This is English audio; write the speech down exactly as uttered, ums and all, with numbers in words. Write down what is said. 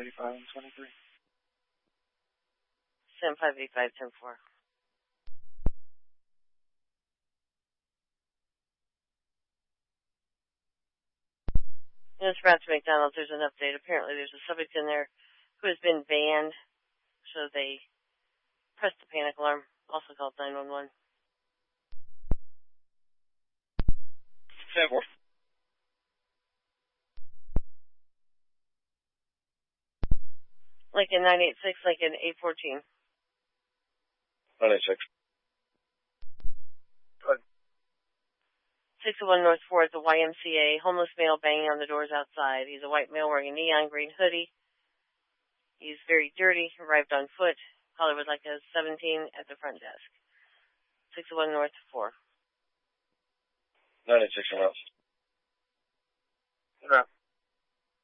eighty-five and twenty-three. seven five eight five, ten four. It's Brad to McDonald's. There's an update. Apparently there's a subject in there who has been banned, so they pressed the panic alarm. Also called nine one one. ten four. Lincoln nine eight six, Lincoln eight fourteen. nine eight six. Good. six oh one North fourth, the Y M C A. Homeless male banging on the doors outside. He's a white male wearing a neon green hoodie. He's very dirty. Arrived on foot. Caller would like a seventeen at the front desk. six oh one North four. nine eight six. No.